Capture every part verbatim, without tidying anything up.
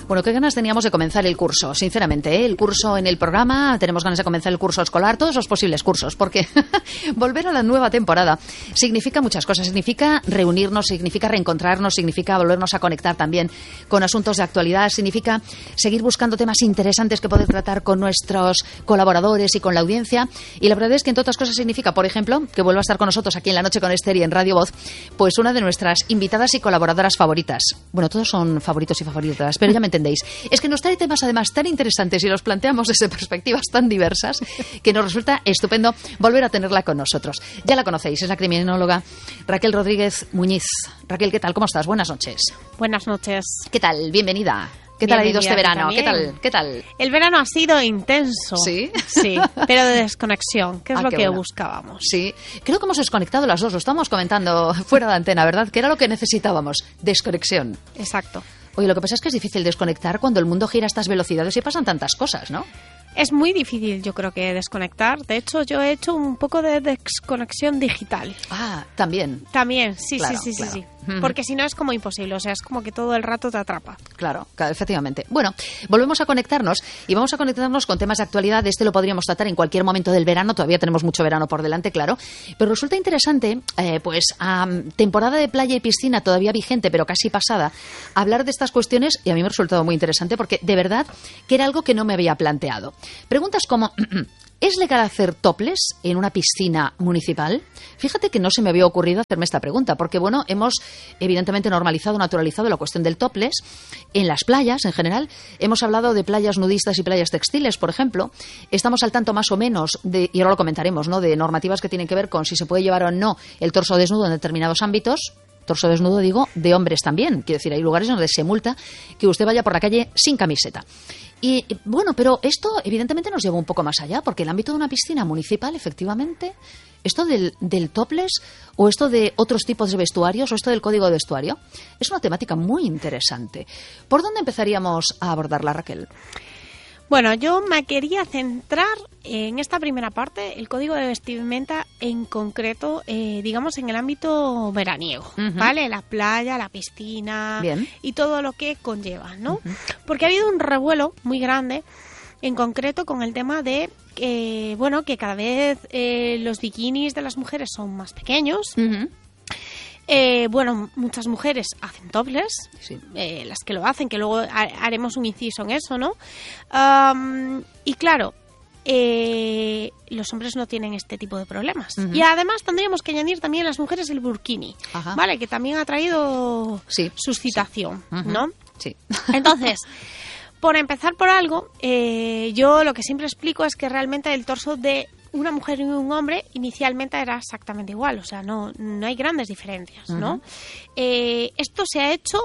Bueno, qué ganas teníamos de comenzar el curso, sinceramente, ¿eh? El curso en el programa, tenemos ganas de comenzar el curso escolar, todos los posibles cursos, porque volver a la nueva temporada significa muchas cosas, significa reunirnos, significa reencontrarnos, significa volvernos a conectar también con asuntos de actualidad, significa seguir buscando temas interesantes que poder tratar con nuestros colaboradores y con la audiencia, y la verdad es que entre otras cosas significa, por ejemplo, que vuelva a estar con nosotros aquí en La Noche con Esther y en Radio Voz, pues una de nuestras invitadas y colaboradoras favoritas. Bueno, todos son favoritos y favoritas, pero ya me entendéis. Es que nos trae temas además tan interesantes y los planteamos desde perspectivas tan diversas que nos resulta estupendo volver a tenerla con nosotros. Ya la conocéis, es la criminóloga Raquel Rodríguez Muñiz. Raquel, ¿qué tal? ¿Cómo estás? Buenas noches. Buenas noches. ¿Qué tal? Bienvenida. ¿Qué tal ha ido este verano? ¿Qué tal? ¿Qué tal? El verano ha sido intenso. ¿Sí? Sí, pero de desconexión, que es ah, lo que bueno. buscábamos. Sí, creo que hemos desconectado las dos, lo estábamos comentando fuera de antena, ¿verdad? Que era lo que necesitábamos, desconexión. Exacto. Oye, lo que pasa es que es difícil desconectar cuando el mundo gira a estas velocidades y pasan tantas cosas, ¿no? Es muy difícil, yo creo, que desconectar. De hecho, yo he hecho un poco de desconexión digital. Ah, también. También, sí, claro, sí, sí, claro. sí, sí. Porque si no es como imposible, o sea, es como que todo el rato te atrapa. Claro, claro, efectivamente. Bueno, volvemos a conectarnos y vamos a conectarnos con temas de actualidad. Este lo podríamos tratar en cualquier momento del verano, todavía tenemos mucho verano por delante, claro. Pero resulta interesante, eh, pues, a temporada de playa y piscina todavía vigente, pero casi pasada, hablar de estas cuestiones, y a mí me ha resultado muy interesante porque de verdad que era algo que no me había planteado. Preguntas como... ¿Es legal hacer topless en una piscina municipal? Fíjate que no se me había ocurrido hacerme esta pregunta, porque bueno, hemos evidentemente normalizado, naturalizado la cuestión del topless en las playas en general. Hemos hablado de playas nudistas y playas textiles, por ejemplo. Estamos al tanto más o menos de, y ahora lo comentaremos, ¿no?, de normativas que tienen que ver con si se puede llevar o no el torso desnudo en determinados ámbitos. Torso desnudo, digo, de hombres también. Quiero decir, hay lugares donde se multa que usted vaya por la calle sin camiseta. Y bueno, pero esto evidentemente nos lleva un poco más allá, porque el ámbito de una piscina municipal, efectivamente, esto del, del topless o esto de otros tipos de vestuarios o esto del código de vestuario, es una temática muy interesante. ¿Por dónde empezaríamos a abordarla, Raquel? Bueno, yo me quería centrar en esta primera parte, el código de vestimenta en concreto, eh, digamos, en el ámbito veraniego, uh-huh. ¿vale? La playa, la piscina. Bien. Y todo lo que conlleva, ¿no? Uh-huh. Porque ha habido un revuelo muy grande, en concreto con el tema de, eh, bueno, que cada vez eh, los bikinis de las mujeres son más pequeños. Uh-huh. Eh, bueno, muchas mujeres hacen topless, sí. eh, las que lo hacen, que luego haremos un inciso en eso, ¿no? Um, y claro, eh, los hombres no tienen este tipo de problemas. Uh-huh. Y además tendríamos que añadir también a las mujeres el burkini, Ajá. ¿vale? Que también ha traído sí. suscitación, sí. Uh-huh. ¿no? Sí. Entonces... Por empezar por algo, eh, yo lo que siempre explico es que realmente el torso de una mujer y un hombre inicialmente era exactamente igual, o sea, no, no hay grandes diferencias, ¿no? Uh-huh. Eh, esto se ha hecho,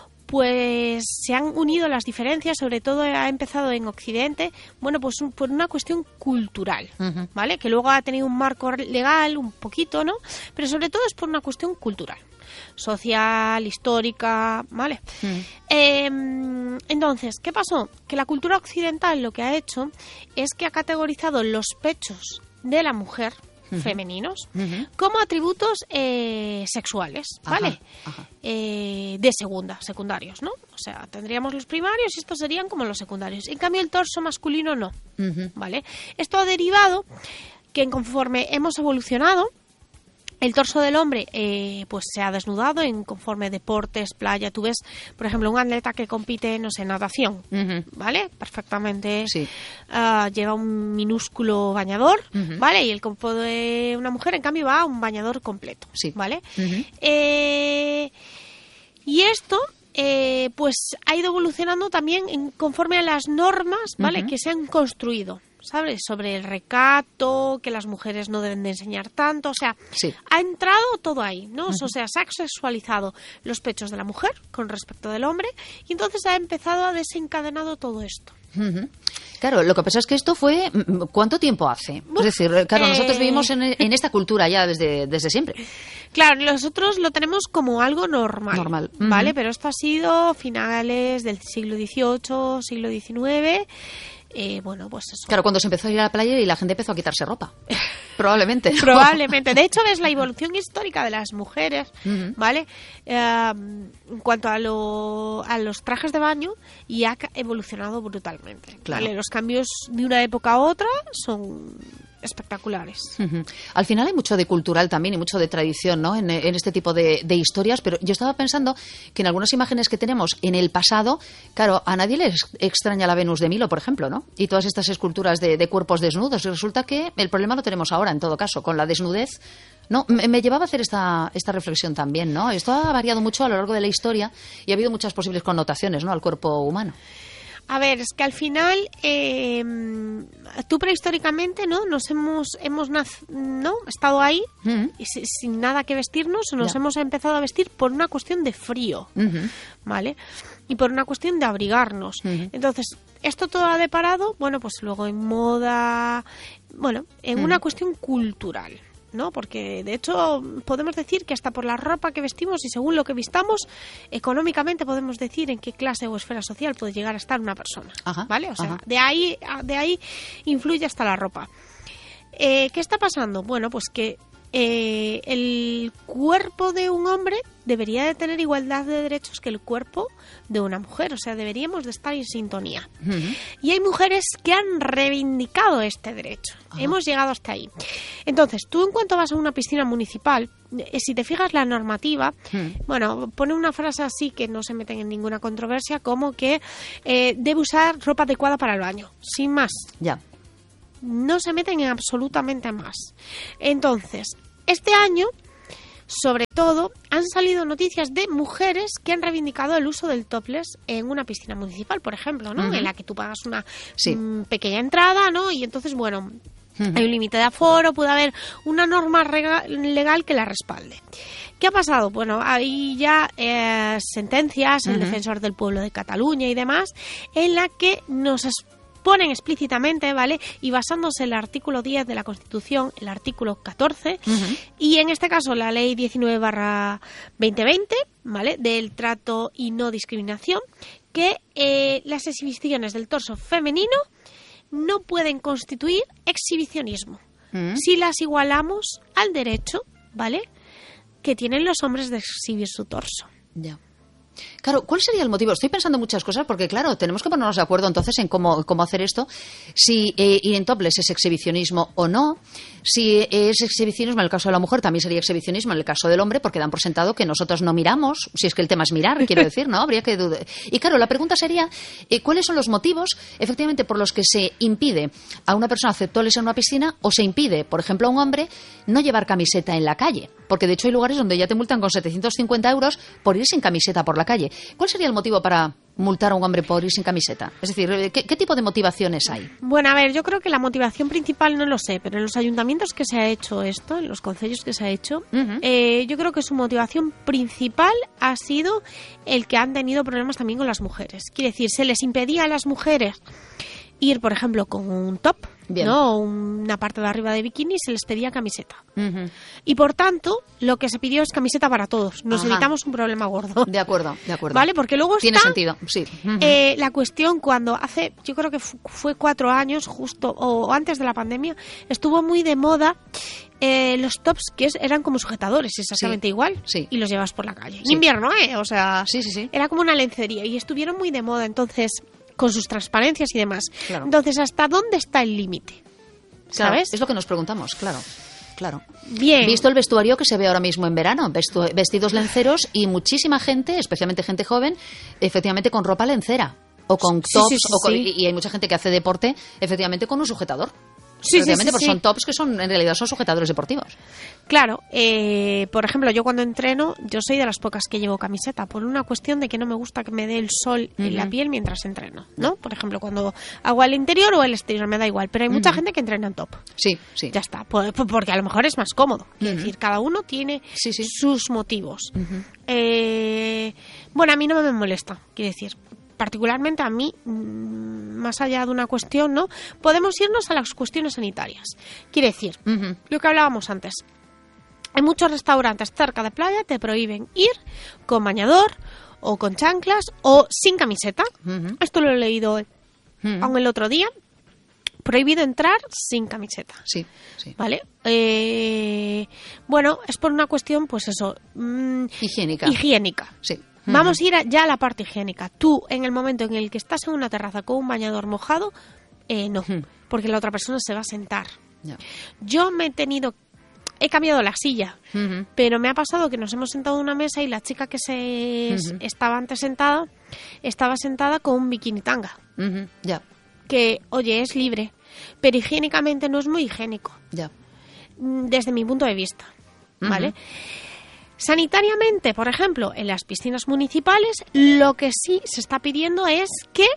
pues se han unido las diferencias, sobre todo ha empezado en Occidente, bueno, pues un, por una cuestión cultural, uh-huh. ¿vale? Que luego ha tenido un marco legal un poquito, ¿no? Pero sobre todo es por una cuestión cultural. Social, histórica, ¿vale? Mm. Eh, entonces, ¿qué pasó? Que la cultura occidental lo que ha hecho es que ha categorizado los pechos de la mujer, uh-huh. femeninos, uh-huh. como atributos eh, sexuales, ¿vale? Ajá, ajá. Eh, de segunda, secundarios, ¿no? O sea, tendríamos los primarios y estos serían como los secundarios. En cambio, el torso masculino no, uh-huh. ¿vale? Esto ha derivado que conforme hemos evolucionado, el torso del hombre eh, pues se ha desnudado en conforme deportes, playa. Tú ves, por ejemplo, un atleta que compite, no sé, natación, uh-huh. ¿vale? Perfectamente. Sí. Uh, lleva un minúsculo bañador, uh-huh. ¿vale? Y el cuerpo de una mujer, en cambio, va a un bañador completo, sí. ¿vale? Uh-huh. Eh, y esto... Eh, pues ha ido evolucionando también en, conforme a las normas, ¿vale? Uh-huh. que se han construido, ¿sabes? Sobre el recato, que las mujeres no deben de enseñar tanto, o sea, sí. ha entrado todo ahí, ¿no? Uh-huh. O sea, se ha sexualizado los pechos de la mujer con respecto del hombre y entonces ha empezado a desencadenado todo esto. Uh-huh. Claro, lo que pasa es que esto fue... ¿Cuánto tiempo hace? Uf, es decir, claro, nosotros eh... vivimos en, en esta cultura ya desde, desde siempre. Claro, nosotros lo tenemos como algo normal, normal. Uh-huh. ¿vale? Pero esto ha sido finales del siglo dieciocho, siglo diecinueve... Eh, bueno, pues eso. Claro, cuando se empezó a ir a la playa y la gente empezó a quitarse ropa. Probablemente. Probablemente. De hecho, ves la evolución histórica de las mujeres, uh-huh. ¿vale? Eh, en cuanto a, lo, a los trajes de baño, y ha evolucionado brutalmente. Claro. ¿Vale? Los cambios de una época a otra son espectaculares. Uh-huh. Al final hay mucho de cultural también y mucho de tradición, ¿no? En, en este tipo de, de historias, pero yo estaba pensando que en algunas imágenes que tenemos en el pasado, claro, a nadie le extraña la Venus de Milo, por ejemplo, ¿no? Y todas estas esculturas de, de cuerpos desnudos. Y resulta que el problema lo tenemos ahora, en todo caso, con la desnudez. No, me, me llevaba a hacer esta, esta reflexión también, ¿no? Esto ha variado mucho a lo largo de la historia y ha habido muchas posibles connotaciones, ¿no?, al cuerpo humano. A ver, es que al final, eh, tú prehistóricamente, ¿no? Nos hemos, hemos naz- ¿no? estado ahí uh-huh. y sin, sin nada que vestirnos, nos yeah. hemos empezado a vestir por una cuestión de frío, uh-huh. ¿vale? Y por una cuestión de abrigarnos. Uh-huh. Entonces, esto todo ha deparado, bueno, pues luego en moda, bueno, en uh-huh. una cuestión cultural, ¿no? Porque de hecho podemos decir que hasta por la ropa que vestimos y según lo que vistamos, económicamente podemos decir en qué clase o esfera social puede llegar a estar una persona, ajá, ¿vale? O sea, ajá. de ahí de ahí influye hasta la ropa. Eh, ¿Qué está pasando? Bueno, pues que eh, el cuerpo de un hombre debería de tener igualdad de derechos que el cuerpo de una mujer, o sea, deberíamos de estar en sintonía. Uh-huh. Y hay mujeres que han reivindicado este derecho. Uh-huh. Hemos llegado hasta ahí. Entonces, tú en cuanto vas a una piscina municipal, eh, si te fijas la normativa, uh-huh. bueno, pone una frase así que no se meten en ninguna controversia, como que eh, debe usar ropa adecuada para el baño, sin más. Ya. No se meten en absolutamente más. Entonces, este año, sobre todo, han salido noticias de mujeres que han reivindicado el uso del topless en una piscina municipal, por ejemplo, ¿no? Uh-huh. En la que tú pagas una sí. m, pequeña entrada, ¿no? Y entonces, bueno, uh-huh. hay un límite de aforo, puede haber una norma rega- legal que la respalde. ¿Qué ha pasado? Bueno, hay ya eh, sentencias, uh-huh. el Defensor del Pueblo de Cataluña y demás, en la que nos ponen explícitamente, ¿vale? Y basándose en el artículo diez de la Constitución, el artículo catorce, uh-huh. y en este caso la ley diecinueve barra veinte veinte, ¿vale? Del trato y no discriminación, que eh, las exhibiciones del torso femenino no pueden constituir exhibicionismo. Uh-huh. Si las igualamos al derecho, ¿vale?, que tienen los hombres de exhibir su torso. Ya. Yeah. Claro, ¿cuál sería el motivo? Estoy pensando muchas cosas porque, claro, tenemos que ponernos de acuerdo entonces en cómo, cómo hacer esto. Si eh, ir en topless es exhibicionismo o no. Si es exhibicionismo en el caso de la mujer, también sería exhibicionismo en el caso del hombre, porque dan por sentado que nosotros no miramos. Si es que el tema es mirar, quiero decir, ¿no? Habría que dudar. Y claro, la pregunta sería, eh, ¿cuáles son los motivos, efectivamente, por los que se impide a una persona hacer topless en una piscina o se impide, por ejemplo, a un hombre no llevar camiseta en la calle? Porque, de hecho, hay lugares donde ya te multan con setecientos cincuenta euros por ir sin camiseta por la calle. ¿Cuál sería el motivo para multar a un hombre por ir sin camiseta? Es decir, ¿qué, qué tipo de motivaciones hay? Bueno, a ver, yo creo que la motivación principal no lo sé, pero en los ayuntamientos que se ha hecho esto, en los concellos que se ha hecho, uh-huh. eh, yo creo que su motivación principal ha sido el que han tenido problemas también con las mujeres. Quiere decir, se les impedía a las mujeres ir, por ejemplo, con un top, bien, ¿no? Una parte de arriba de bikini, se les pedía camiseta. Uh-huh. Y por tanto, lo que se pidió es camiseta para todos. Nos Ajá. evitamos un problema gordo. De acuerdo, de acuerdo. ¿Vale? Porque luego Tiene está sentido, sí. Uh-huh. eh, la cuestión cuando hace, yo creo que fu- fue cuatro años, justo, o antes de la pandemia, estuvo muy de moda eh, los tops que es, eran como sujetadores, exactamente sí. igual, sí. y los llevas por la calle. Sí. En invierno, ¿eh? O sea, sí, sí, sí. era como una lencería y estuvieron muy de moda, entonces, con sus transparencias y demás. Claro. Entonces, ¿hasta dónde está el límite? Claro, ¿sabes? Es lo que nos preguntamos, claro. Claro. Bien. Visto el vestuario que se ve ahora mismo en verano, vestu- vestidos lenceros y muchísima gente, especialmente gente joven, efectivamente con ropa lencera o con sí, tops sí, sí, o con, sí. y hay mucha gente que hace deporte efectivamente con un sujetador. Sí, sí, sí, porque sí. son tops que son en realidad son sujetadores deportivos. Claro, eh, por ejemplo, yo cuando entreno, yo soy de las pocas que llevo camiseta por una cuestión de que no me gusta que me dé el sol uh-huh. en la piel mientras entreno, ¿no? Por ejemplo, cuando hago el interior o el exterior me da igual, pero hay mucha uh-huh. gente que entrena en top. Sí, sí. Ya está, porque a lo mejor es más cómodo. Uh-huh. Es decir, cada uno tiene sí, sí. sus motivos. Uh-huh. Eh, bueno, a mí no me molesta, quiero decir. Particularmente a mí, más allá de una cuestión, ¿no? Podemos irnos a las cuestiones sanitarias. Quiere decir, uh-huh. lo que hablábamos antes. En muchos restaurantes cerca de playa te prohíben ir con bañador o con chanclas o sin camiseta. Uh-huh. Esto lo he leído uh-huh. aún el otro día. prohibido entrar sin camiseta. Sí, sí. ¿Vale? Eh, bueno, es por una cuestión, pues eso... Mmm, higiénica. Higiénica. Sí. Vamos a ir a, ya a la parte higiénica. Tú, en el momento en el que estás en una terraza con un bañador mojado, eh, no, uh-huh. porque la otra persona se va a sentar. Yeah. Yo me he tenido... He cambiado la silla, uh-huh. pero me ha pasado que nos hemos sentado en una mesa y la chica que se uh-huh. estaba antes sentada, estaba sentada con un bikini tanga. Uh-huh. Yeah. Que, oye, es libre, pero higiénicamente no es muy higiénico. Yeah. Desde mi punto de vista, ¿vale? Uh-huh. Sanitariamente, por ejemplo, en las piscinas municipales, lo que sí se está pidiendo es que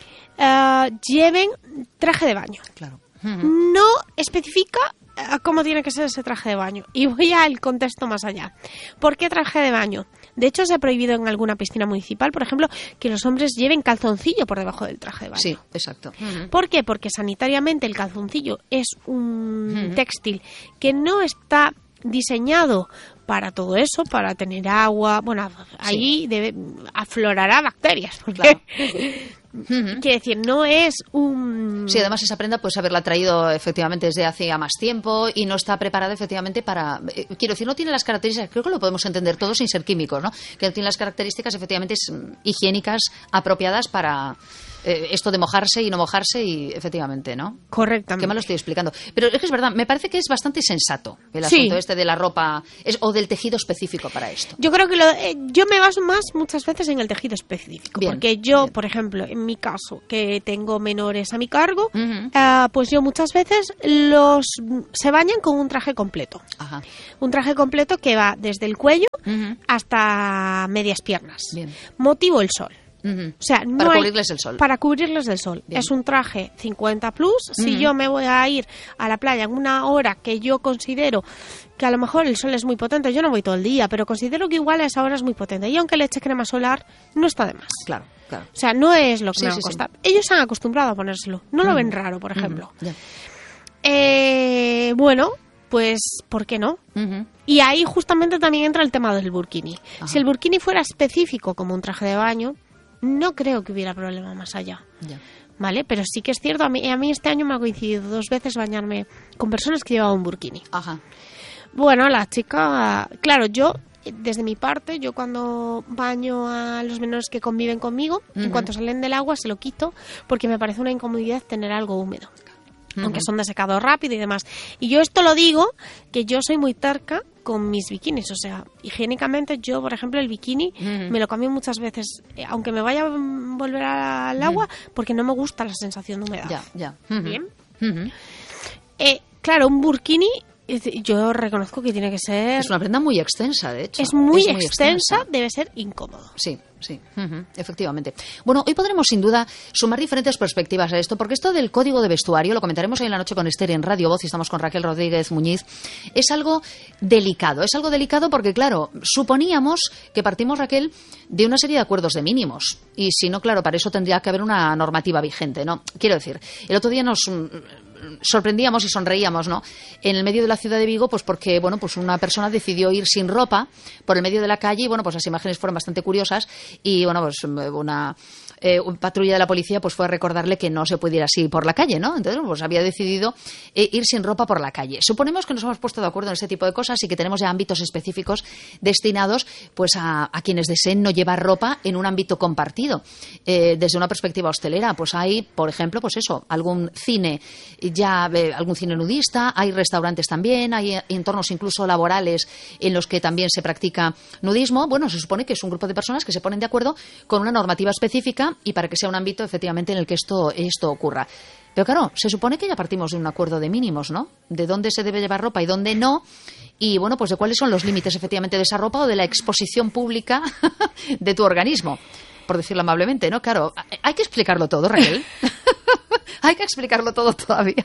uh, lleven traje de baño. Claro. Uh-huh. No especifica uh, cómo tiene que ser ese traje de baño. Y voy al contexto más allá. ¿Por qué traje de baño? De hecho, se ha prohibido en alguna piscina municipal, por ejemplo, que los hombres lleven calzoncillo por debajo del traje de baño. Sí, exacto. Uh-huh. ¿Por qué? Porque sanitariamente el calzoncillo es un uh-huh. textil que no está diseñado para todo eso, para tener agua. Bueno, ahí sí. debe, aflorará bacterias. Porque, claro. uh-huh. Quiere decir, no es un... Sí, además esa prenda pues haberla traído efectivamente desde hace más tiempo y no está preparada efectivamente para... Eh, quiero decir, no tiene las características, creo que lo podemos entender todos sin ser químicos, ¿no? Que no tiene las características efectivamente higiénicas apropiadas para... Eh, esto de mojarse y no mojarse y efectivamente, ¿no? Correctamente. Qué mal lo estoy explicando. Pero es que es verdad, me parece que es bastante sensato el asunto sí. este de la ropa es, o del tejido específico para esto. Yo creo que lo, eh, yo me baso más muchas veces en el tejido específico. Bien, porque yo, bien. por ejemplo, en mi caso, que tengo menores a mi cargo, uh-huh. uh, pues yo muchas veces los se bañan con un traje completo. Ajá. Un traje completo que va desde el cuello uh-huh. hasta medias piernas. Bien. Motivo el sol. Uh-huh. O sea, no para hay, cubrirles el sol. Para cubrirles del sol. Bien. Es un traje cincuenta plus. Uh-huh. Si yo me voy a ir a la playa en una hora que yo considero que a lo mejor el sol es muy potente, yo no voy todo el día, pero considero que igual a esa hora es muy potente. Y aunque le eche crema solar, no está de más. Claro, claro. O sea, no es lo que sí, me va sí, a costar. Sí. Ellos se han acostumbrado a ponérselo. No uh-huh. lo ven raro, por ejemplo. Uh-huh. Yeah. Eh, bueno... Pues, ¿por qué no? Uh-huh. Y ahí justamente también entra el tema del burkini. Ajá. Si el burkini fuera específico como un traje de baño, no creo que hubiera problema más allá. Yeah. ¿Vale? Pero sí que es cierto, a mí, a mí este año me ha coincidido dos veces bañarme con personas que llevaban un burkini. Ajá. Bueno, la chica... Claro, yo, desde mi parte, yo cuando baño a los menores que conviven conmigo, uh-huh. en cuanto salen del agua se lo quito porque me parece una incomodidad tener algo húmedo. Uh-huh. Aunque son de secado rápido y demás. Y yo esto lo digo, que yo soy muy terca con mis bikinis. O sea, higiénicamente yo, por ejemplo, el bikini uh-huh. me lo cambio muchas veces, eh, aunque me vaya a volver al agua, uh-huh. porque no me gusta la sensación de humedad. Ya, ya. Uh-huh. ¿Bien? Uh-huh. Eh, claro, un burkini, yo reconozco que tiene que ser... Es una prenda muy extensa, de hecho. Es muy, es muy extensa, extensa, debe ser incómodo. Sí. Sí, uh-huh, efectivamente. Bueno, hoy podremos sin duda sumar diferentes perspectivas a esto, porque esto del código de vestuario, lo comentaremos hoy en la noche con Esther en Radio Voz y estamos con Raquel Rodríguez Muñiz, es algo delicado. Es algo delicado porque, claro, suponíamos que partimos, Raquel, de una serie de acuerdos de mínimos. Y si no, claro, para eso tendría que haber una normativa vigente, ¿no? Quiero decir, el otro día nos sorprendíamos y sonreíamos, ¿no? En el medio de la ciudad de Vigo, pues porque, bueno, pues una persona decidió ir sin ropa por el medio de la calle y, bueno, pues las imágenes fueron bastante curiosas y, bueno, pues una eh, una patrulla de la policía pues fue a recordarle que no se puede ir así por la calle, ¿no? Entonces, pues había decidido eh, ir sin ropa por la calle. Suponemos que nos hemos puesto de acuerdo en este tipo de cosas y que tenemos ya ámbitos específicos destinados pues a, a quienes deseen no llevar ropa en un ámbito compartido. Eh, desde una perspectiva hostelera, pues hay, por ejemplo, pues eso, algún cine ya, eh, algún cine nudista, hay restaurantes también, hay entornos incluso laborales en los que también se practica nudismo. Bueno, se supone que es un grupo de personas que se ponen de acuerdo con una normativa específica y para que sea un ámbito efectivamente en el que esto, esto ocurra. Pero claro, se supone que ya partimos de un acuerdo de mínimos, ¿no? De dónde se debe llevar ropa y dónde no. Y bueno, pues de cuáles son los límites efectivamente de esa ropa o de la exposición pública de tu organismo, por decirlo amablemente, ¿no? Claro, hay que explicarlo todo, Raquel. Hay que explicarlo todo todavía.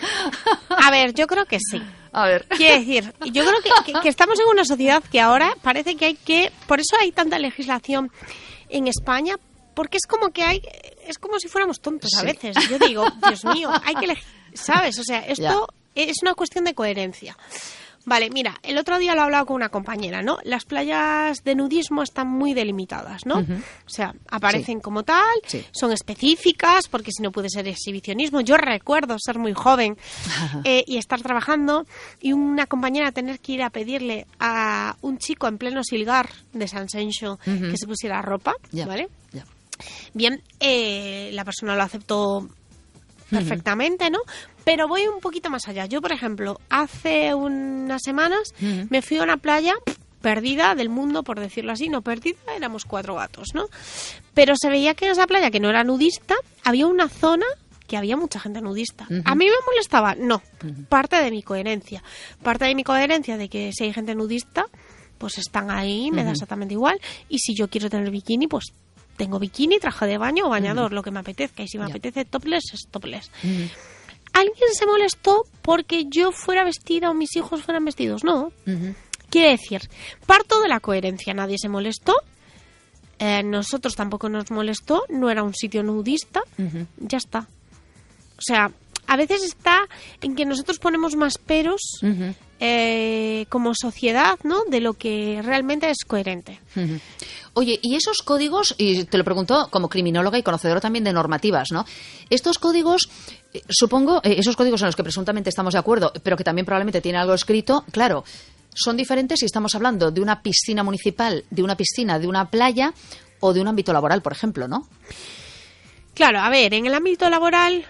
A ver, yo creo que sí. A ver. Quiero decir, yo creo que, que, que estamos en una sociedad que ahora parece que hay que... Por eso hay tanta legislación en España, porque es como que hay... Es como si fuéramos tontos a veces. Sí. Yo digo, Dios mío, hay que... ¿Sabes? O sea, esto ya. Es una cuestión de coherencia. Vale, mira, el otro día lo he hablado con una compañera, ¿no? Las playas de nudismo están muy delimitadas, ¿no? Uh-huh. O sea, aparecen sí. como tal, sí. son específicas, porque si no puede ser exhibicionismo. Yo recuerdo ser muy joven eh, y estar trabajando y una compañera tener que ir a pedirle a un chico en pleno Silgar de San Sencho uh-huh. que se pusiera ropa, yeah. ¿vale? Yeah. Bien, eh, la persona lo aceptó perfectamente, ¿no? Pero voy un poquito más allá. Yo, por ejemplo, hace unas semanas uh-huh. me fui a una playa perdida del mundo, por decirlo así. No perdida, éramos cuatro gatos, ¿no? Pero se veía que en esa playa, que no era nudista, había una zona que había mucha gente nudista. Uh-huh. ¿A mí me molestaba? No. Uh-huh. Parte de mi coherencia. Parte de mi coherencia de que si hay gente nudista, pues están ahí, me uh-huh. da exactamente igual. Y si yo quiero tener bikini, pues tengo bikini, traje de baño o bañador, uh-huh. lo que me apetezca. Y si me yeah. apetece topless, es topless. Uh-huh. ¿Alguien se molestó porque yo fuera vestida o mis hijos fueran vestidos? No. Uh-huh. Quiere decir, parto de la coherencia. Nadie se molestó. Eh, nosotros tampoco nos molestó. No era un sitio nudista. Uh-huh. Ya está. O sea, a veces está en que nosotros ponemos más peros uh-huh. eh, como sociedad, ¿no? De lo que realmente es coherente. Uh-huh. Oye, y esos códigos, y te lo pregunto como criminóloga y conocedora también de normativas, ¿no? Estos códigos, eh, supongo, eh, esos códigos en los que presuntamente estamos de acuerdo, pero que también probablemente tiene algo escrito, claro, son diferentes si estamos hablando de una piscina municipal, de una piscina, de una playa o de un ámbito laboral, por ejemplo, ¿no? Claro, a ver, en el ámbito laboral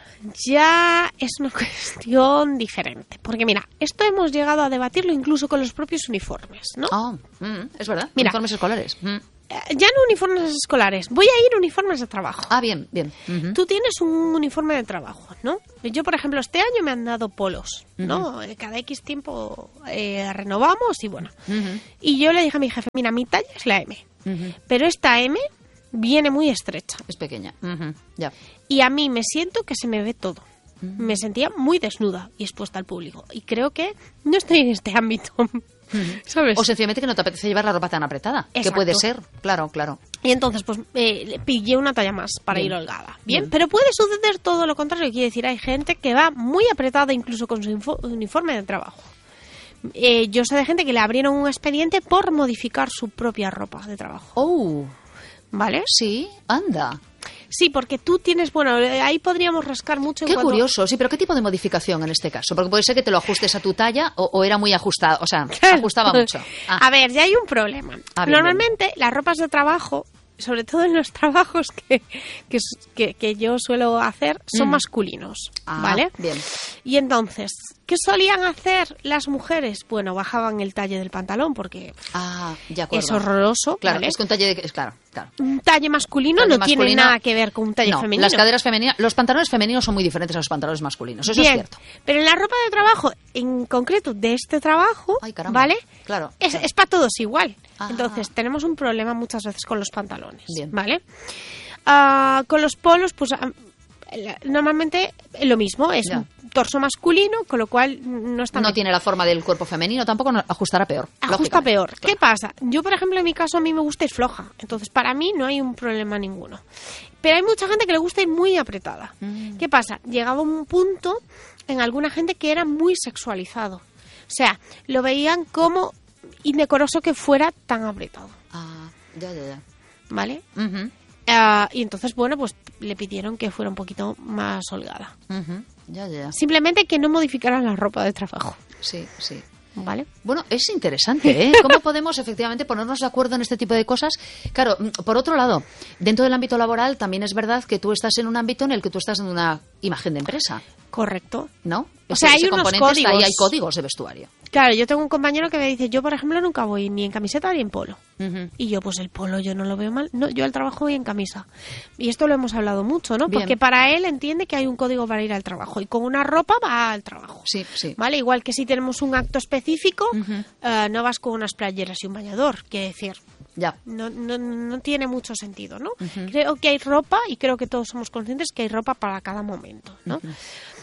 ya es una cuestión diferente. Porque mira, esto hemos llegado a debatirlo incluso con los propios uniformes, ¿no? Oh, mm, es verdad, mira, uniformes escolares. Mm. Ya no uniformes escolares, voy a ir uniformes de trabajo. Ah, bien, bien. Uh-huh. Tú tienes un uniforme de trabajo, ¿no? Yo, por ejemplo, este año me han dado polos, ¿no? Uh-huh. Cada X tiempo eh, renovamos y bueno. Uh-huh. Y yo le dije a mi jefe, mira, mi talla es la M, uh-huh. pero esta M viene muy estrecha. Es pequeña, uh-huh. ya. Y a mí me siento que se me ve todo. Uh-huh. Me sentía muy desnuda y expuesta al público. Y creo que no estoy en este ámbito. ¿Sabes? O sencillamente que no te apetece llevar la ropa tan apretada. Exacto. Que puede ser, claro, claro. Y entonces, pues, eh, le pillé una talla más para Bien. ir holgada. Bien, Bien, pero puede suceder todo lo contrario. Quiere decir, hay gente que va muy apretada incluso con su info- uniforme de trabajo. Eh, yo sé de gente que le abrieron un expediente por modificar su propia ropa de trabajo. Oh, ¿vale? Sí, anda. Sí, porque tú tienes, bueno, ahí podríamos rascar mucho. En Qué cuanto... curioso, sí, pero ¿qué tipo de modificación en este caso? Porque puede ser que te lo ajustes a tu talla o, o era muy ajustado, o sea, claro. ajustaba mucho. Ah. A ver, ya hay un problema. Ah, bien, Normalmente bien. las ropas de trabajo, sobre todo en los trabajos que, que, que, que yo suelo hacer, son mm. masculinos, ah, ¿vale? Bien. Y entonces, ¿qué solían hacer las mujeres? Bueno, bajaban el talle del pantalón porque ah, de acuerdo. es horroroso. Claro, ¿vale? es que un talle de... Es, claro, claro. Un talle masculino talle no masculino, tiene nada que ver con un talle no, femenino. Las caderas femeninas, los pantalones femeninos son muy diferentes a los pantalones masculinos, eso Bien, es cierto. Pero en la ropa de trabajo, en concreto de este trabajo, Ay, caramba. ¿vale? Claro. Es, claro. es para todos igual. Ah. Entonces, tenemos un problema muchas veces con los pantalones, Bien. ¿vale? Uh, con los polos, pues normalmente lo mismo, es ya. un torso masculino, con lo cual no está... No bien. tiene la forma del cuerpo femenino, tampoco ajustará peor. Ajusta peor. Claro. ¿Qué pasa? Yo, por ejemplo, en mi caso, a mí me gusta ir floja. Entonces, para mí no hay un problema ninguno. Pero hay mucha gente que le gusta ir muy apretada. Mm. ¿Qué pasa? Llegaba un punto en alguna gente que era muy sexualizado. O sea, lo veían como indecoroso que fuera tan apretado. Ah, ya, ya, ya. ¿Vale? Uh-huh. Uh, y entonces, bueno, pues le pidieron que fuera un poquito más holgada. Uh-huh. Ya, ya. Simplemente que no modificaran la ropa de trabajo. Sí, sí. ¿Vale? Bueno, es interesante, ¿eh? ¿Cómo podemos efectivamente ponernos de acuerdo en este tipo de cosas? Claro, por otro lado, dentro del ámbito laboral también es verdad que tú estás en un ámbito en el que tú estás en una imagen de empresa. Correcto. ¿No? O sea, ese, hay ese unos componente códigos. Está ahí, hay códigos de vestuario. Claro, yo tengo un compañero que me dice, yo por ejemplo nunca voy ni en camiseta ni en polo. Uh-huh. Y yo, pues el polo yo no lo veo mal. No, yo al trabajo voy en camisa. Y esto lo hemos hablado mucho, ¿no? Bien. Porque para él entiende que hay un código para ir al trabajo. Y con una ropa va al trabajo. Sí, sí. ¿Vale? Igual que si tenemos un acto específico, uh-huh. uh, no vas con unas playeras y un bañador. Quiere decir, ya. No, no, no tiene mucho sentido, ¿no? Uh-huh. Creo que hay ropa y creo que todos somos conscientes que hay ropa para cada momento, ¿no? Uh-huh.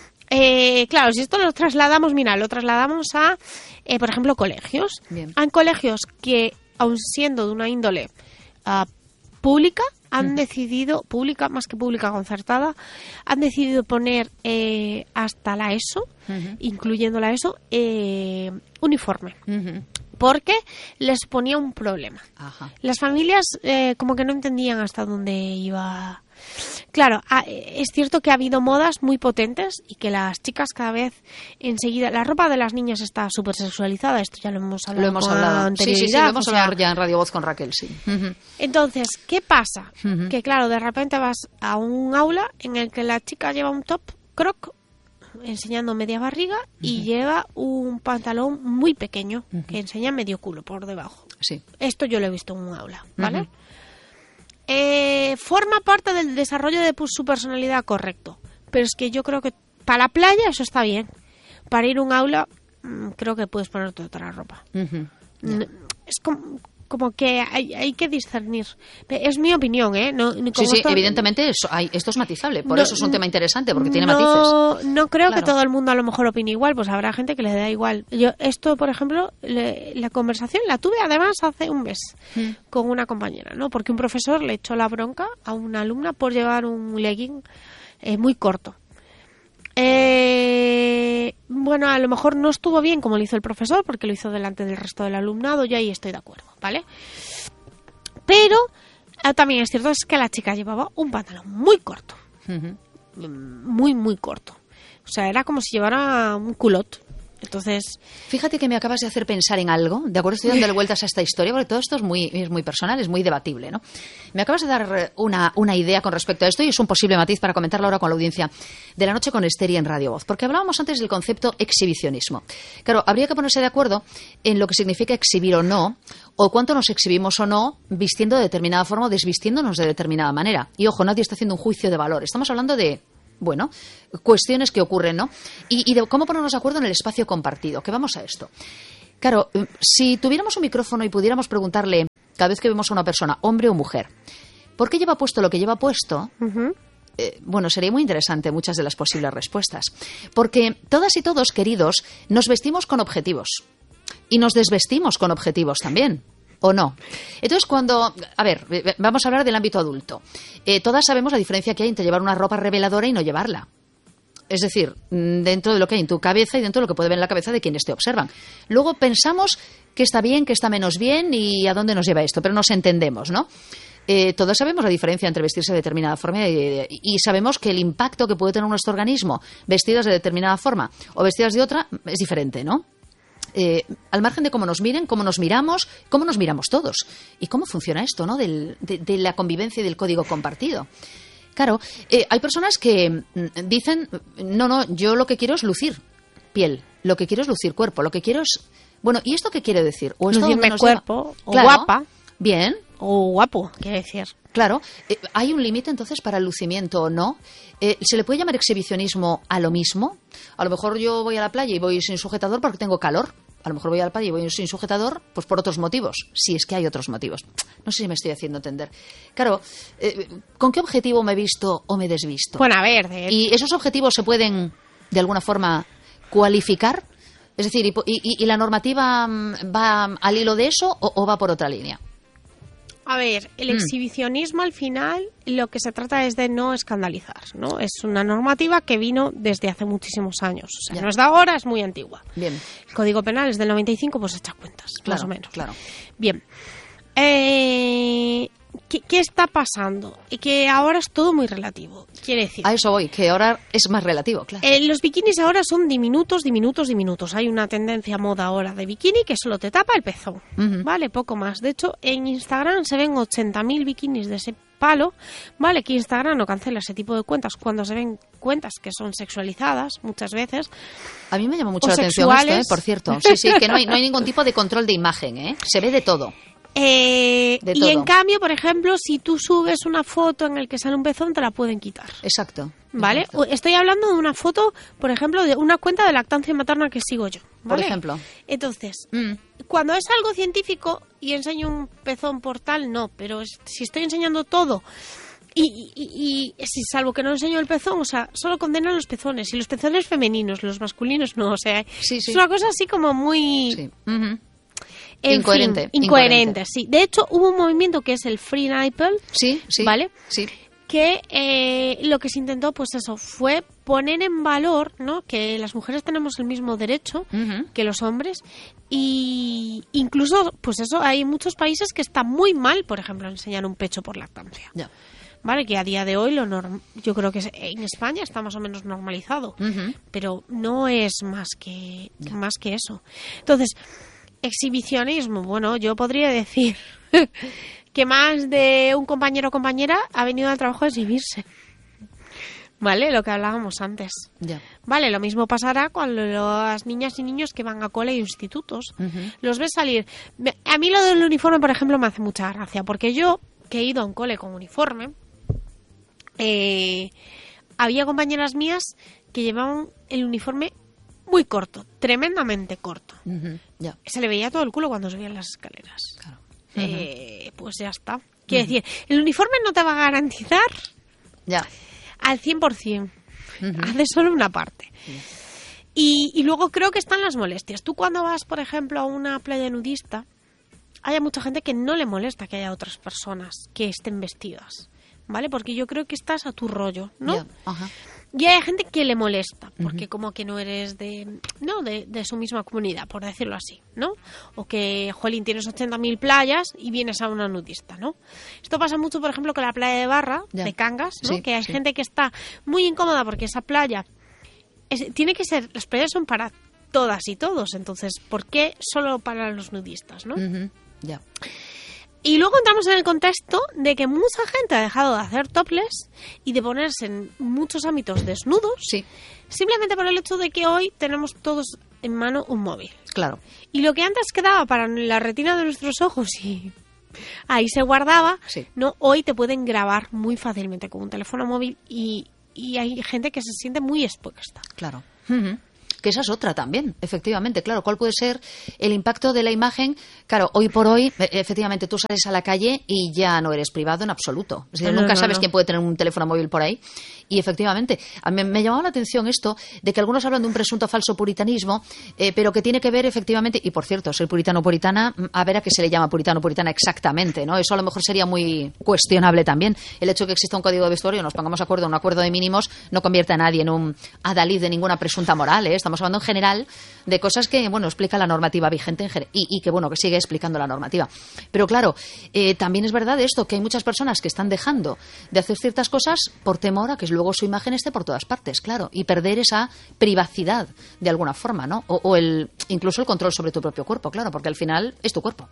Eh, claro, si esto lo trasladamos, mira, lo trasladamos a, eh, por ejemplo, colegios. Bien. Hay colegios que, aun siendo de una índole uh, pública, han decidido, pública, más que pública concertada, han decidido poner eh, hasta la ESO, uh-huh. incluyendo la ESO, eh, uniforme. Uh-huh. Porque les ponía un problema. Ajá. Las familias eh, como que no entendían hasta dónde iba. Claro, es cierto que ha habido modas muy potentes y que las chicas cada vez enseguida... La ropa de las niñas está súper sexualizada, esto ya lo hemos hablado Lo hemos con hablado. anterioridad. Sí, sí, sí, lo hemos o sea, hablado ya en Radio Voz con Raquel, sí. Uh-huh. Entonces, ¿qué pasa? Uh-huh. Que claro, de repente vas a un aula en el que la chica lleva un top croc enseñando media barriga uh-huh. y lleva un pantalón muy pequeño uh-huh. que enseña medio culo por debajo. Sí. Esto yo lo he visto en un aula, ¿vale? Uh-huh. Eh, forma parte del desarrollo de su personalidad, correcto. Pero es que yo creo que para la playa eso está bien. Para ir a un aula, mmm, creo que puedes ponerte otra ropa. Uh-huh. Yeah. Es como, como que hay, hay que discernir. Es mi opinión, ¿eh? No, sí, sí, esto, evidentemente eso, hay, esto es matizable. Por no, eso es un tema interesante, porque tiene no, matices. No creo claro. que todo el mundo a lo mejor opine igual. Pues habrá gente que le da igual. Yo esto, por ejemplo, le, la conversación la tuve además hace un mes mm. con una compañera, ¿no? Porque un profesor le echó la bronca a una alumna por llevar un legging eh, muy corto. Eh, bueno, a lo mejor no estuvo bien como lo hizo el profesor, porque lo hizo delante del resto del alumnado, yo ahí estoy de acuerdo, ¿vale? Pero eh, también es cierto es que la chica llevaba un pantalón muy corto, uh-huh. muy, muy corto. O sea, era como si llevara un culot. Entonces, fíjate que me acabas de hacer pensar en algo, de acuerdo, estoy dándole vueltas a esta historia, porque todo esto es muy, es muy personal, es muy debatible, ¿no? Me acabas de dar una, una idea con respecto a esto y es un posible matiz para comentarlo ahora con la audiencia de La Noche con Esther y en Radio Voz, porque hablábamos antes del concepto exhibicionismo. Claro, habría que ponerse de acuerdo en lo que significa exhibir o no, o cuánto nos exhibimos o no, vistiendo de determinada forma o desvistiéndonos de determinada manera. Y ojo, nadie está haciendo un juicio de valor, estamos hablando de... Bueno, cuestiones que ocurren, ¿no? Y, y de cómo ponernos de acuerdo en el espacio compartido. Que vamos a esto. Claro, si tuviéramos un micrófono y pudiéramos preguntarle cada vez que vemos a una persona, hombre o mujer, ¿por qué lleva puesto lo que lleva puesto? Uh-huh. Eh, bueno, sería muy interesante muchas de las posibles respuestas. Porque todas y todos, queridos, nos vestimos con objetivos. Y nos desvestimos con objetivos también. ¿O no? Entonces, cuando... A ver, vamos a hablar del ámbito adulto. Eh, todas sabemos la diferencia que hay entre llevar una ropa reveladora y no llevarla. Es decir, dentro de lo que hay en tu cabeza y dentro de lo que puede ver en la cabeza de quienes te observan. Luego pensamos que está bien, que está menos bien y a dónde nos lleva esto, pero nos entendemos, ¿no? Eh, todos sabemos la diferencia entre vestirse de determinada forma y, y sabemos que el impacto que puede tener nuestro organismo vestidas de determinada forma o vestidas de otra es diferente, ¿no? Eh, al margen de cómo nos miren, cómo nos miramos, cómo nos miramos todos y cómo funciona esto, ¿no? Del, de, de la convivencia y del código compartido. Claro, eh, hay personas que dicen, no, no, yo lo que quiero es lucir piel, lo que quiero es lucir cuerpo, lo que quiero es... Bueno, ¿y esto qué quiere decir? ¿O esto lucirme cuerpo, o claro, guapa? Bien. O guapo, quiere decir. Claro, eh, ¿hay un límite entonces para el lucimiento o no? Eh, ¿Se le puede llamar exhibicionismo a lo mismo? A lo mejor yo voy a la playa y voy sin sujetador porque tengo calor. A lo mejor voy a la playa y voy sin sujetador pues por otros motivos, si es que hay otros motivos. No sé si me estoy haciendo entender. Claro, eh, ¿con qué objetivo me he visto o me he desvisto? Bueno, a ver... De... ¿Y esos objetivos se pueden, de alguna forma, cualificar? Es decir, ¿y, y, y la normativa va al hilo de eso o, o va por otra línea? A ver, el exhibicionismo mm. al final lo que se trata es de no escandalizar, ¿no? Es una normativa que vino desde hace muchísimos años. O sea, ya. No es de ahora, es muy antigua. Bien. El Código Penal es del noventa y cinco, pues echa cuentas, claro, más o menos. Claro. Bien. Eh, ¿qué, ¿Qué está pasando? Y que ahora es todo muy relativo. Quiere decir... A eso voy, que ahora es más relativo, claro. Eh, los bikinis ahora son diminutos, diminutos, diminutos. Hay una tendencia moda ahora de bikini que solo te tapa el pezón. Uh-huh. Vale, poco más. De hecho, en Instagram se ven ochenta mil bikinis de ese palo. Vale, que Instagram no cancela ese tipo de cuentas cuando se ven cuentas que son sexualizadas muchas veces. A mí me llama mucho la atención esto, ¿eh? Por cierto. Sí, sí, que no hay, no hay ningún tipo de control de imagen, ¿eh? Se ve de todo. Eh, y todo. En cambio, por ejemplo, si tú subes una foto en la que sale un pezón, te la pueden quitar. Exacto. ¿Vale? Exacto. Estoy hablando de una foto, por ejemplo, de una cuenta de lactancia materna que sigo yo. ¿Vale? Por ejemplo. Entonces, mm. cuando es algo científico y enseño un pezón por tal, no. Pero es, si estoy enseñando todo... Y, y, y si salvo que no enseño el pezón, o sea, solo condenan los pezones. Y los pezones femeninos, los masculinos no, o sea, sí, sí. es una cosa así como muy... Sí. Uh-huh. En incoherente, fin, incoherente, sí. De hecho, hubo un movimiento que es el Free Nipple, sí, sí, ¿vale? Sí. Que eh, lo que se intentó, pues eso, fue poner en valor, ¿no? Que las mujeres tenemos el mismo derecho Uh-huh. que los hombres y incluso, pues eso, hay muchos países que está muy mal, por ejemplo, enseñar un pecho por lactancia. Ya. Vale, que a día de hoy lo norm- yo creo que en España está más o menos normalizado, Uh-huh. pero no es más que más que eso. Entonces, exhibicionismo, bueno, yo podría decir que más de un compañero o compañera ha venido al trabajo a exhibirse. Vale, lo que hablábamos antes. Ya. Vale, lo mismo pasará con las niñas y niños que van a cole e institutos. Uh-huh. Los ves salir. Me- A mí lo del uniforme, por ejemplo, me hace mucha gracia, porque yo, que he ido a un cole con uniforme, eh, había compañeras mías que llevaban el uniforme muy corto, tremendamente corto. Uh-huh. Ya. Se le veía todo el culo cuando subían las escaleras. Claro. Eh, pues ya está. Quiero decir, el uniforme no te va a garantizar Ya. al cien por ciento. Uh-huh. Hace solo una parte. Y, y luego creo que están las molestias. Tú cuando vas, por ejemplo, a una playa nudista, hay mucha gente que no le molesta que haya otras personas que estén vestidas, ¿vale? Porque yo creo que estás a tu rollo, ¿no? Ya. Ajá. Y hay gente que le molesta, porque Ujú. como que no eres de no de, de su misma comunidad, por decirlo así, ¿no? O que, jolín, tienes ochenta mil playas y vienes a una nudista, ¿no? Esto pasa mucho, por ejemplo, con la playa de Barra, Ya. de Cangas, ¿no? Sí, que hay sí. gente que está muy incómoda porque esa playa es- tiene que ser, las playas son para todas y todos, entonces, ¿por qué solo para los nudistas, no? Uh-huh. Ya. Y luego entramos en el contexto de que mucha gente ha dejado de hacer topless y de ponerse en muchos ámbitos desnudos, Sí, simplemente por el hecho de que hoy tenemos todos en mano un móvil. claro. Y lo que antes quedaba para la retina de nuestros ojos y ahí se guardaba, Sí. no, hoy te pueden grabar muy fácilmente con un teléfono móvil y, y hay gente que se siente muy expuesta. Claro. Ujú. Que esa es otra también, efectivamente. Claro, ¿cuál puede ser el impacto de la imagen? Claro, hoy por hoy, e- efectivamente, tú sales a la calle y ya no eres privado en absoluto. Es decir, No, nunca no, sabes no. quién puede tener un teléfono móvil por ahí. Y efectivamente, a mí me llamaba la atención esto de que algunos hablan de un presunto falso puritanismo, eh, pero que tiene que ver efectivamente, y por cierto, ser puritano o puritana, mm, a ver a qué se le llama puritano o puritana exactamente, ¿no? Eso a lo mejor sería muy cuestionable también. El hecho de que exista un código de vestuario, nos pongamos de acuerdo, un acuerdo de mínimos, no convierte a nadie en un adalid de ninguna presunta moral, ¿eh? Estamos hablando en general de cosas que, bueno, explica la normativa vigente en gen- y, y que, bueno, que sigue explicando la normativa. Pero claro, eh, también es verdad esto, que hay muchas personas que están dejando de hacer ciertas cosas por temor a que luego su imagen esté por todas partes, claro, y perder esa privacidad de alguna forma, ¿no? O, o el, incluso el control sobre tu propio cuerpo, claro, porque al final es tu cuerpo.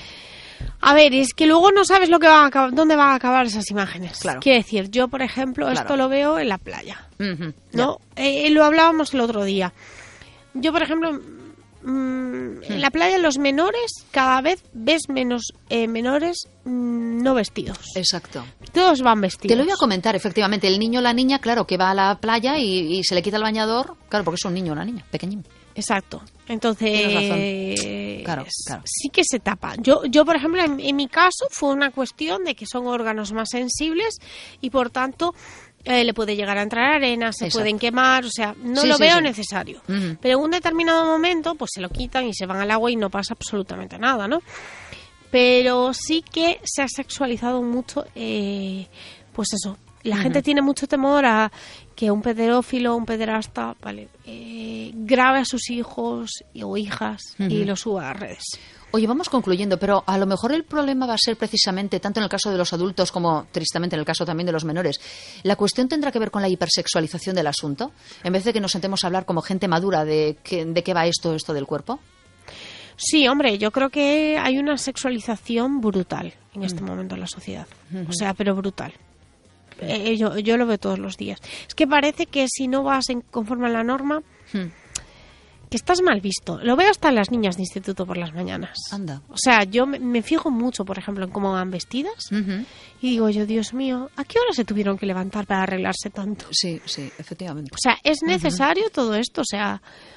A ver, es que luego no sabes lo que va a acabar, dónde van a acabar esas imágenes. Claro. Quiero decir, yo, por ejemplo, Claro. esto lo veo en la playa, Ujú, ¿no? Eh, lo hablábamos el otro día. Yo, por ejemplo, mm, en la playa los menores, cada vez ves menos eh, menores mm, no vestidos. ya. Exacto. Todos van vestidos. Te lo voy a comentar, efectivamente. El niño o la niña, claro, que va a la playa y, y se le quita el bañador, claro, porque es un niño o una niña, pequeñín. Exacto. Entonces, Tienes Claro, claro. sí que se tapa. Yo, yo por ejemplo, en, en mi caso fue una cuestión de que son órganos más sensibles y, por tanto, eh, le puede llegar a entrar arena, se Exacto. pueden quemar, o sea, no Sí, lo sí, veo sí. necesario. Ujú. Pero en un determinado momento, pues se lo quitan y se van al agua y no pasa absolutamente nada, ¿no? Pero sí que se ha sexualizado mucho, eh, pues eso. La Ujú. gente tiene mucho temor a que un pederófilo, un pederasta, vale, eh, grabe a sus hijos y- o hijas y Ujú. lo suba a redes. Oye, vamos concluyendo, pero a lo mejor el problema va a ser precisamente, tanto en el caso de los adultos como, tristemente, en el caso también de los menores, la cuestión tendrá que ver con la hipersexualización del asunto, en vez de que nos sentemos a hablar como gente madura de, qué- de qué va esto, esto del cuerpo. Sí, hombre, yo creo que hay una sexualización brutal en este momento en la sociedad. O sea, pero brutal. Eh, yo, yo lo veo todos los días. Es que parece que si no vas en, conforme a la norma, Hmm. que estás mal visto. Lo veo hasta en las niñas de instituto por las mañanas. Anda. O sea, yo me, me fijo mucho, por ejemplo, en cómo van vestidas. Ujú. Y digo yo, Dios mío, ¿a qué hora se tuvieron que levantar para arreglarse tanto? Sí, sí, efectivamente. O sea, ¿es necesario todo esto? O sea,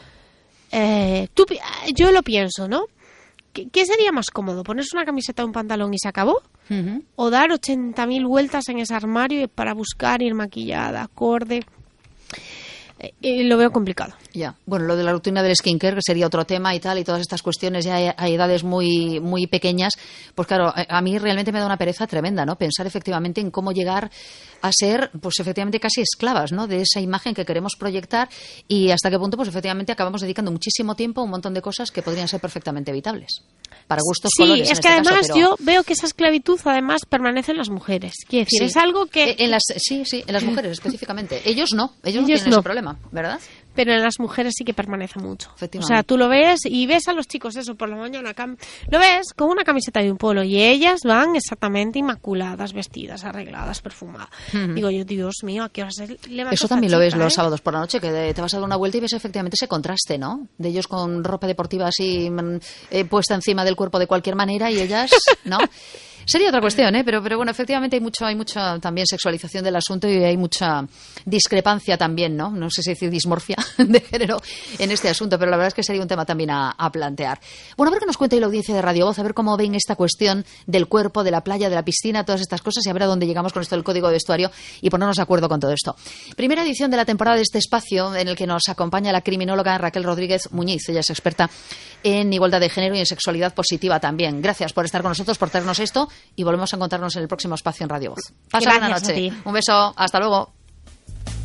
eh, tú, pi- yo lo pienso, ¿no? ¿Qué, qué sería más cómodo? ¿Ponerse una camiseta o un pantalón y se acabó? Ujú. ¿O dar ochenta mil vueltas en ese armario para buscar ir maquillada, acorde? eh, lo veo complicado. Ya, bueno, lo de la rutina del skincare, que sería otro tema y tal, y todas estas cuestiones ya a, a edades muy muy pequeñas, pues claro, a, a mí realmente me da una pereza tremenda, ¿no? Pensar efectivamente en cómo llegar a ser, pues efectivamente casi esclavas, ¿no? De esa imagen que queremos proyectar y hasta qué punto, pues efectivamente acabamos dedicando muchísimo tiempo a un montón de cosas que podrían ser perfectamente evitables. Para gustos, sí, colores. Sí, es en que este además caso, pero... yo veo que esa esclavitud además permanece en las mujeres. Quiere decir, sí. es algo que... En las, sí, sí, en las mujeres específicamente. Ellos no, ellos, ellos no tienen no. ese problema, ¿verdad? Pero en las mujeres sí que permanece mucho. O sea, tú lo ves y ves a los chicos eso por la mañana, cam- lo ves con una camiseta y un polo y ellas van exactamente inmaculadas, vestidas, arregladas, perfumadas. Uh-huh. Digo yo, Dios mío, ¿a qué hora se levanta? Eso también chica, lo ves eh? los sábados por la noche, que te vas a dar una vuelta y ves efectivamente ese contraste, ¿no? De ellos con ropa deportiva así eh, puesta encima del cuerpo de cualquier manera y ellas, ¿no? Sería otra cuestión, ¿eh? Pero, pero bueno, efectivamente hay mucho, hay mucha también sexualización del asunto y hay mucha discrepancia también, ¿no? No sé si decir dismorfia de género en este asunto, pero la verdad es que sería un tema también a, a plantear. Bueno, a ver qué nos cuenta hoy la audiencia de Radio Voz, a ver cómo ven esta cuestión del cuerpo, de la playa, de la piscina, todas estas cosas y a ver a dónde llegamos con esto del código de vestuario y ponernos de acuerdo con todo esto. Primera edición de la temporada de este espacio en el que nos acompaña la criminóloga Raquel Rodríguez Muñiz. Ella es experta en igualdad de género y en sexualidad positiva también. Gracias por estar con nosotros, por traernos esto y volvemos a encontrarnos en el próximo espacio en Radio Voz. Pasa buena noche. Un beso. Hasta luego.